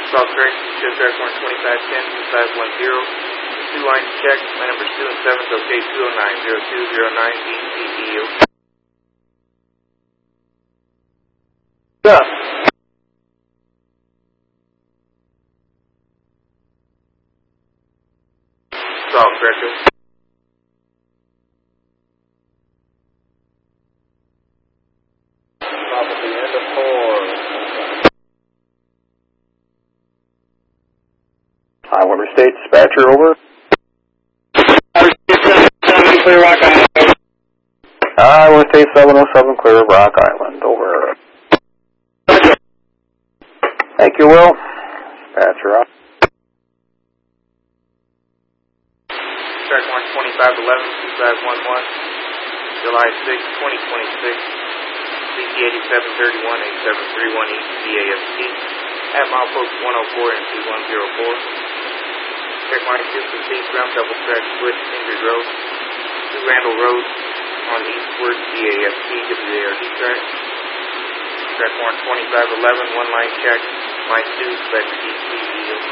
Call correction, show track 12510, 2510. 2 lines check. My number's 2 and 7, okay, 209-0209, DCDO. Yeah. Call correction. Top at the end of 4. Highwater State dispatcher, over. Clear Rock Island. Highwater State 707, Clear Rock Island, over. Thank you, Will. Dispatcher up. Track 12511, 2511, July 6, 2026. CT 8731, 8731 East DAST. At milepost 104 and 2104. Check line 2 ground double track switch, Ingrid Road. 2 Randall Road on eastward DAST, WARD track. Track 12511, 1 line check, line 2, select DCDO.